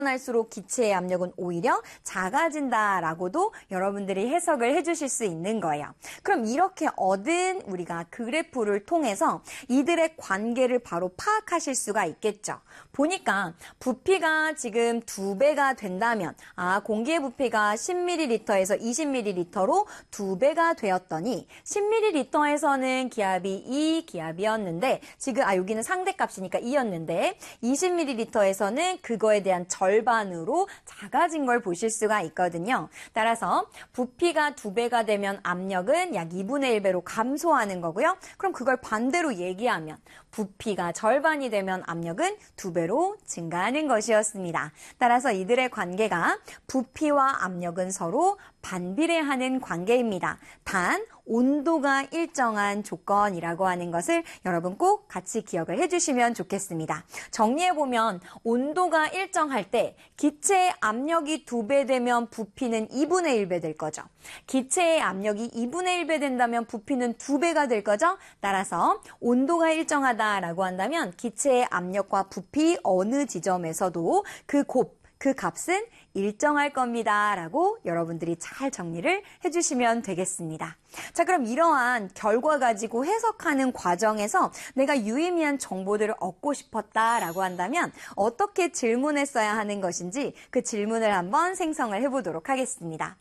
할수록 기체의 압력은 오히려 작아진다라고도 여러분들이 해석을 해주실 수 있는 거예요. 그럼 이렇게 얻은 우리가 그래프를 통해서 이들의 관계를 바로 파악하실 수가 있겠죠. 보니까 부피가 지금 2배가 된다면 공기의 부피가 10ml에서 20ml로 2배가 되었더니 10ml에서는 기압이 2기압이었는데 지금 여기는 상대값이니까 2였는데 20ml에서는 그거에 대한 절반으로 작아진 걸 보실 수가 있거든요. 따라서 부피가 2배가 되면 압력은 약 2분의 1배로 감소하는 거고요. 그럼 그걸 반대로 얘기하면 부피가 절반이 되면 압력은 2배로 증가하는 것이었습니다. 따라서 이들의 관계가 부피와 압력은 서로 반비례하는 관계입니다. 단 온도가 일정한 조건이라고 하는 것을 여러분 꼭 같이 기억을 해주시면 좋겠습니다. 정리해보면 온도가 일정할 때 기체의 압력이 2배 되면 부피는 2분의 1배 될 거죠. 기체의 압력이 2분의 1배 된다면 부피는 2배가 될 거죠. 따라서 온도가 일정하다라고 한다면 기체의 압력과 부피 어느 지점에서도 그 값은 일정할 겁니다. 라고 여러분들이 잘 정리를 해주시면 되겠습니다. 자, 그럼 이러한 결과 가지고 해석하는 과정에서 내가 유의미한 정보들을 얻고 싶었다라고 한다면 어떻게 질문했어야 하는 것인지 그 질문을 한번 생성을 해보도록 하겠습니다.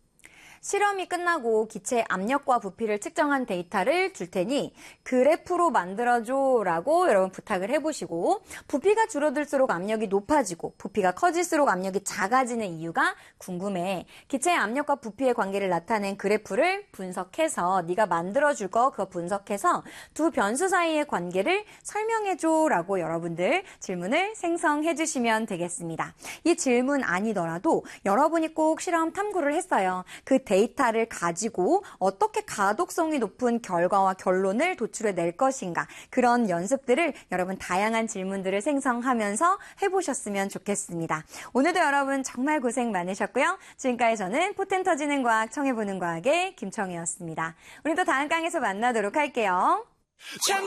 실험이 끝나고 기체의 압력과 부피를 측정한 데이터를 줄 테니 그래프로 만들어줘 라고 여러분 부탁을 해보시고 부피가 줄어들수록 압력이 높아지고 부피가 커질수록 압력이 작아지는 이유가 궁금해. 기체의 압력과 부피의 관계를 나타낸 그래프를 분석해서 네가 만들어줄 거 그거 분석해서 두 변수 사이의 관계를 설명해줘 라고 여러분들 질문을 생성해 주시면 되겠습니다. 이 질문 아니더라도 여러분이 꼭 실험 탐구를 했어요. 그 데이터를 가지고 어떻게 가독성이 높은 결과와 결론을 도출해낼 것인가 그런 연습들을 여러분 다양한 질문들을 생성하면서 해보셨으면 좋겠습니다. 오늘도 여러분 정말 고생 많으셨고요. 지금까지 저는 포텐 터지는 과학 청해보는 과학의 김청혜였습니다. 우리 또 다음 강에서 만나도록 할게요.